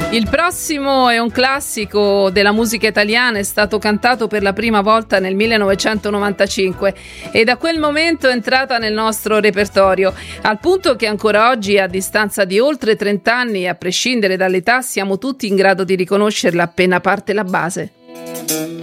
Il prossimo è un classico della musica italiana, è stato cantato per la prima volta nel 1995 e da quel momento è entrata nel nostro repertorio, al punto che ancora oggi, a distanza di oltre 30 anni, a prescindere dall'età, siamo tutti in grado di riconoscerla appena parte la base.